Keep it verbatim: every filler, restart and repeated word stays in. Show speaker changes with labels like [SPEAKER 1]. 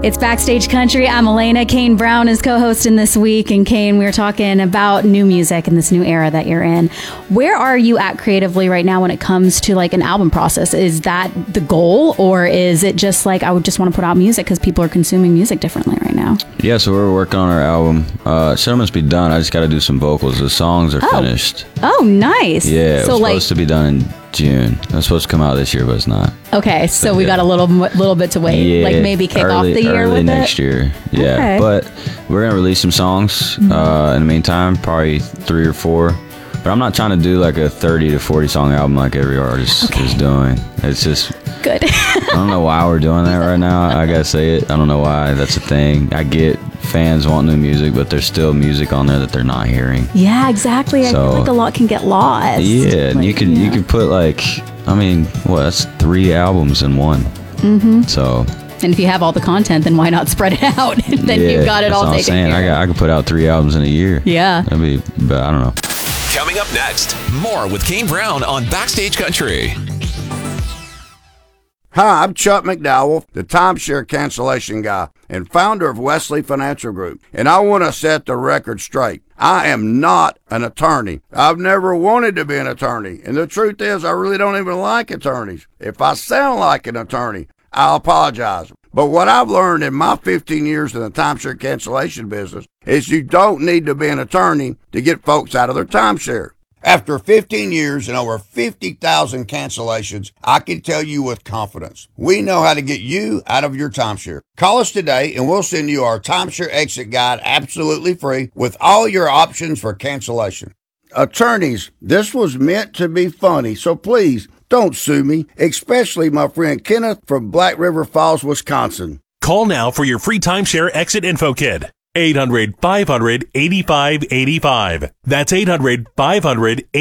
[SPEAKER 1] It's Backstage Country. I'm Elena. Kane Brown is co-hosting this week. And Kane, we were talking about new music and this new era that you're in. Where are you at creatively right now when it comes to like an album process? Is that the goal, or is it just like I would just want to put out music because people are consuming music differently right now?
[SPEAKER 2] Yeah, so we're working on our album. Uh, it's almost be done. I just got to do some vocals. The songs are
[SPEAKER 1] oh.
[SPEAKER 2] finished.
[SPEAKER 1] Oh, nice.
[SPEAKER 2] Yeah, it
[SPEAKER 1] so
[SPEAKER 2] was
[SPEAKER 1] like,
[SPEAKER 2] supposed to be done in June. It was supposed to come out this year, but it's not.
[SPEAKER 1] Okay, so, so we
[SPEAKER 2] yeah.
[SPEAKER 1] got a little little bit to wait.
[SPEAKER 2] Yeah,
[SPEAKER 1] like maybe kick
[SPEAKER 2] early,
[SPEAKER 1] off the year
[SPEAKER 2] early
[SPEAKER 1] with
[SPEAKER 2] next
[SPEAKER 1] it?
[SPEAKER 2] year. Yeah,
[SPEAKER 1] okay.
[SPEAKER 2] But we're gonna release some songs mm-hmm. uh, in the meantime, probably three or four. But I'm not trying to do like a thirty to forty song album like every artist okay. is doing. It's just
[SPEAKER 1] good.
[SPEAKER 2] I don't know why we're doing that right now. I gotta say it. I don't know why. That's a thing. I get fans want new music, but there's still music on there that they're not hearing.
[SPEAKER 1] Yeah, exactly. So, I feel like a lot can get lost.
[SPEAKER 2] Yeah, and like, you could yeah. you could put like, I mean, what? That's three albums in one. Mm-hmm. So.
[SPEAKER 1] And if you have all the content, then why not spread it out? Then
[SPEAKER 2] yeah,
[SPEAKER 1] you've got it all taken
[SPEAKER 2] saying.
[SPEAKER 1] care of.
[SPEAKER 2] I, got, I could put out three albums in a year.
[SPEAKER 1] Yeah.
[SPEAKER 2] That'd be, but I don't know.
[SPEAKER 3] Coming up next, more with Kane Brown on Backstage Country.
[SPEAKER 4] Hi, I'm Chuck McDowell, the timeshare cancellation guy and founder of Wesley Financial Group, and I want to set the record straight. I am not an attorney. I've never wanted to be an attorney, and the truth is I really don't even like attorneys. If I sound like an attorney, I'll apologize. But what I've learned in my fifteen years in the timeshare cancellation business is you don't need to be an attorney to get folks out of their timeshare. After fifteen years and over fifty thousand cancellations, I can tell you with confidence, we know how to get you out of your timeshare. Call us today and we'll send you our timeshare exit guide absolutely free with all your options for cancellation. Attorneys, this was meant to be funny, so please don't sue me, especially my friend Kenneth from Black River Falls, Wisconsin.
[SPEAKER 5] Call now for your free timeshare exit info kit. eight hundred, five hundred, eighty-five eighty-five. That's eight hundred, five hundred,